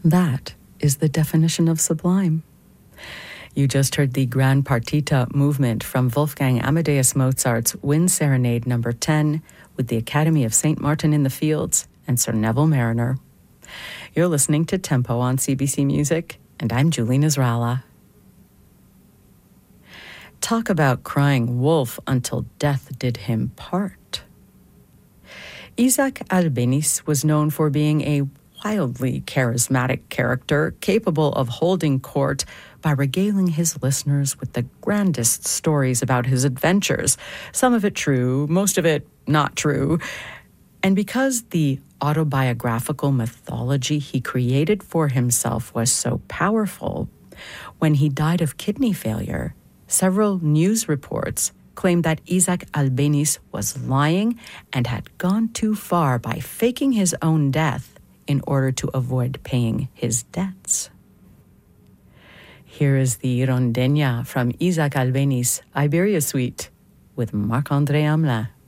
That is the definition of sublime. You just heard the Gran Partita movement from Wolfgang Amadeus Mozart's Wind Serenade No. 10 with the Academy of St. Martin in the Fields and Sir Neville Mariner. You're listening to Tempo on CBC Music, and I'm Julie Nasrallah. Talk about crying wolf until death did him part. Isaac Albéniz was known for being a wildly charismatic character capable of holding court by regaling his listeners with the grandest stories about his adventures, some of it true, most of it not true. And because the autobiographical mythology he created for himself was so powerful, when he died of kidney failure, several news reports claimed that Isaac Albéniz was lying and had gone too far by faking his own death in order to avoid paying his debts. Here is the Rondeña from Isaac Albéniz, Iberia Suite, with Marc-André Hamelin.